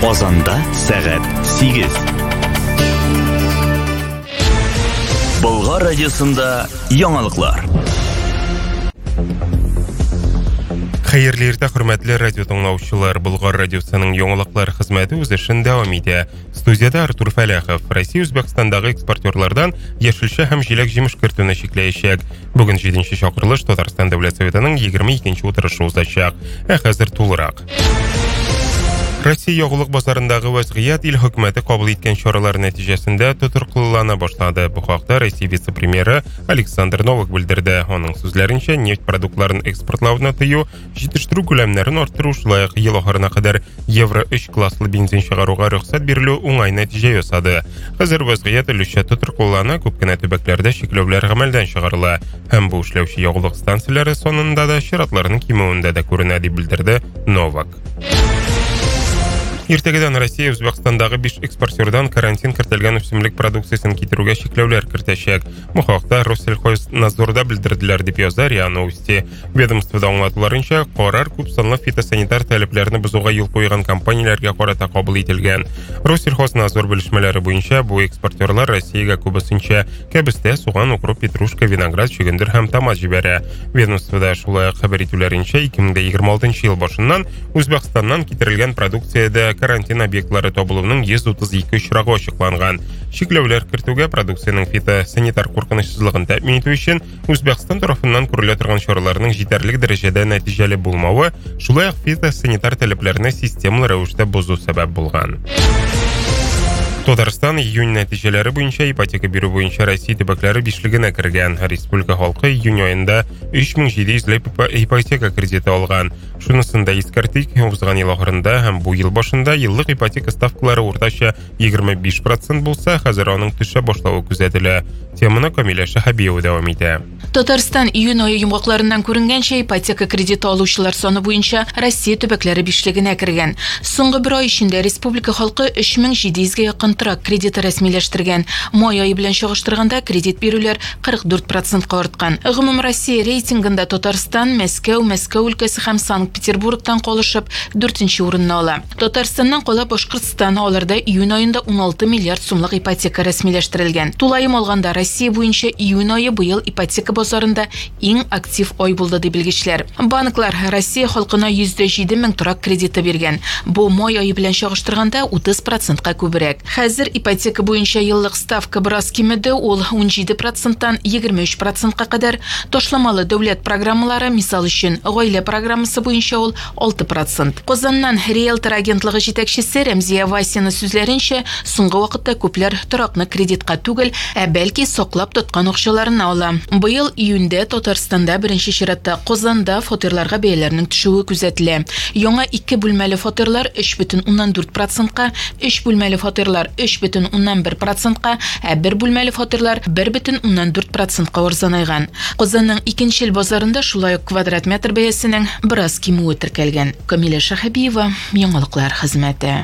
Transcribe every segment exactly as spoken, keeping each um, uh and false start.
Казанда сәгать сигез. Болгар радиосында яңалыклар. Хәерле иртә, хөрмәтле радио тыңлаучылар. Болгар радиосының яңалыклар хезмәте үз эшен дәвам итә. Студияда Артур Фәләхов. Россия Үзбәкстандагы экспортерлардан яшелчә һәм җиләк җимеш кертүне чикләячәк. Бүген җиденче чакырылыш Татарстан Дәүләт Советының егерме икенче утырышы узачак. Ә хәзер тулырак. Россия ягулык базарындагы вазгыять ил хөкүмәте кабул иткән чаралар нәтиҗәсендә тотрыклана башлады. Бу хакта Россия вице-премьеры Александр Новак белдерде. Аның сүзләренчә, нефть продуктларын экспортлауны тыю, җитештерү күләмнәрен арттыру, шулай ук ел ахырына кадәр евро өч класслы бензин чыгаруга рөхсәт бирелү уңай нәтиҗә ясады. Хәзер вазгыять өлешчә тотрыклана, күп кенә төбәкләрдә чикләүләр гамәлдән чыгарыла. Һәм бу эшләүче ягулык станцияләре сонында да чиратларның кимүендә дә күренә, дип белдерде Новак. Иртәгәдән Россия Үзбәкстандагы биш экспортердан карантин кертелгән үсемлек продукциясын китерүгә чикләүләр кертәчәк. Бу хакта Россельхознадзорда белдерделәр, дип яза РИА Новости. Ведомствода аңлатуларынча, карар күп санлы фитосанитар таләпләрне бозуга юл куйган компанияләргә карата кабул ителгән. Россельхознадзор белешмәләре буенча, бу экспортерлар Россиягә күбесенчә кәбестә, суган, укроп, петрушка, виноград, чөгендер һәм томат җибәрә. Ведомствода шулай ук хәбәр итүләренчә, ике мең егерме алтынчы ел башыннан Үзбәкстаннан китерелгән продукциядә карантин объектлары табылуның йөз утыз ике очрагы ачыкланган. Чикләүләр кертүгә продукцияның фитосанитар куркынычсызлыгын тәэмин итү өчен Үзбәкстан тарафыннан күрелә торган чараларның җитәрлек дәрәҗәдә нәтиҗәле булмавы, шулай ук фитосанитар таләпләрне системалы рәвештә бозу сәбәп булган. Татарстан июнь нәтиҗәләре буенча ипотека бирү буенча Россия төбәкләре бишлегенә кергән. Республика халкы июнь аенда өч мең җиде йөз ипотека кредиты алган. Шунысында искәртик, узган ел ахырында һәм бу ел башында еллык ипотека ставкалары уртача егерме биш процент булса, хәзер аның төшә башлавы күзәтелә. Теманы Камилә Шәһәбиева дәвам итә. Татарстан июнь ае йомгакларыннан күренгәнчә ипотека кредиты алучылар саны буенча Россия төбәкләре бишлегенә кергән. Соңгы бер ай эчендә республика халкы өч мең җиде йөзгә якын торак кредиты рәсмиләштергән. Май ае белән чагыштырганда кредит бирүләр кырык дүрт процентка арткан. Гомум Россия рейтингында Татарстан, Мәскәү, Мәскәү өлкәсе һәм Санкт-Петербургтан калышып дүртенче урынны ала. Татарстаннан кала Башкортстан, аларда июнь аенда ун алты миллиард сумлык ипотека рәсмиләштерелгән. Тулаем алганда Россия буенча июнь ае быел ипотека базарында иң актив ай булды, дип белгечләр. Банклар Россия халкына йөз җиде мең торак кредиты биргән. Бу май ае белән чагыштырганда утыз процентка күбрәк. Хәзер ипотека буенча еллык ставка бераз кимеде, ул ун җиде проценттан егерме өч процентка кадәр. Ташламалы дәүләт программалары, мисал өчен, гаилә программасы буенча ул алты процент. Казаннан риэлтор агентлыгы җитәкчесе Рәмзия Васина сүзләренчә, соңгы вакытта күпләр торакны кредитка түгел, ә бәлки саклап тоткан акчаларын ала. Быел июньдә Татарстанда беренче чиратта Казанда фатирларга бәяләрнең төшүе күзәтелә. Яңа ике бүлмәле фатирлар өч бөтен уннан дүрт процентка, өч бүлмәле фатирлар өч бөтен уннан бер процентка, ә бер бүлмәле фатирлар бер бөтен уннан дүрт процентка арзанайган. Казанның икенче ел базарында шулай ук квадрат метр бәясенең бераз кимүе теркәлгән. Камилә Шәһәбиева, яңалыклар хезмәте.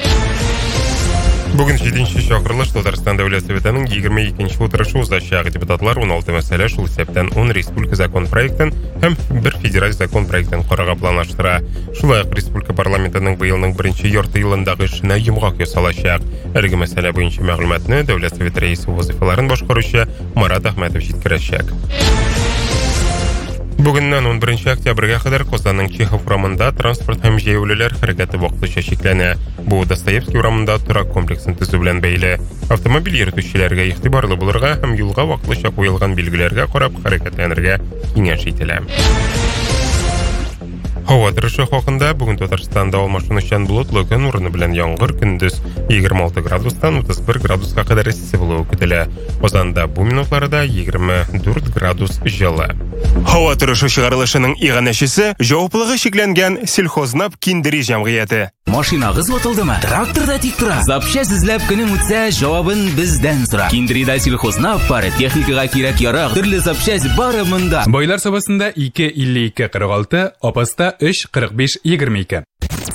Бүген җиденче чакырылыш Татарстан Дәүләт Советының егерме икенче утырышы узачак. Депутатлар ун алты мәсьәлә, шул исәптән ун республика закон проектын һәм бер федераль закон проектын карарга планлаштыра. Шулай ук республика парламентының быелның беренче ярты елындагы эшенә йомгак ясалачак. Әлеге мәсьәлә буенча мәгълүматны Дәүләт Советы рәисе вазифаларын башкаручы Марат Әхмәтов җиткерәчәк. Бүгеннән он беренче октябрьгә кадәр Казанның Чехов урамында транспорт һәм җәяүлеләр хәрәкәте вакытлыча чикләнә. Бу Достоевский урамында торак комплексын төзү белән бәйле. Автомобиль йөртүчеләргә игътибарлы булырга һәм юлга вакытлыча куелган билгеләргә карап хәрәкәтләнергә киңәш ителә. Һава торышы хакында бүген Татарстанда алмашынучан болытлы көн урыны белән яңгыр, көндез егерме алты градустан утыз бер градуска кадәр эссе булуы көтелә. Казанда бу минутларда егерме дүрт градус җылы. Һава торышы чыгарылышының иганәчесе җаваплылыгы чикләнгән Сельхознап Киндери җәмгыяте. Машинагыз ватылдымы? Тракторда тик тора. Запчасть эзләп көнең үтсә, җавабын бездән сора. Киндерида Сельхознап пары техникага кирәк ярак, төрле запчасть бары монда. Байлар сабасында ике илле ике кырык алты, апаста өч кырык биш егерме ике.